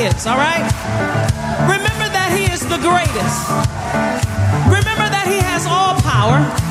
is, all right? Remember that he is the greatest. Remember that he has all power.